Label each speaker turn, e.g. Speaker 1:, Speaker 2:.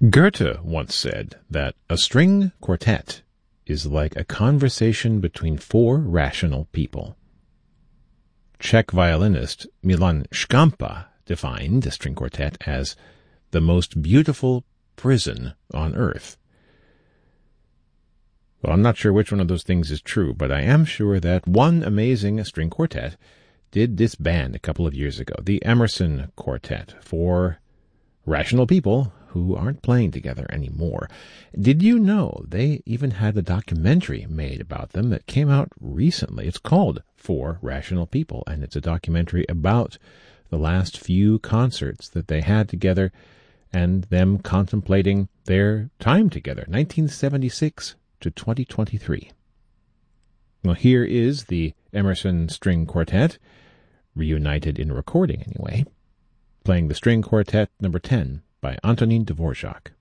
Speaker 1: Goethe once said that a string quartet is like a conversation between four rational people. Czech violinist Milan Škampa defined a string quartet as the most beautiful prison on earth. Well, I'm not sure which one of those things is true, but I am sure that one amazing string quartet did disband a couple of years ago, the Emerson Quartet, for rational people who aren't playing together anymore. Did you know they even had a documentary made about them that came out recently? It's called Four Rational People, and it's a documentary about the last few concerts that they had together and them contemplating their time together, 1976 to 2023. Well, here is the Emerson String Quartet, reunited in recording anyway, playing the String Quartet number 10 by Antonin Dvorak.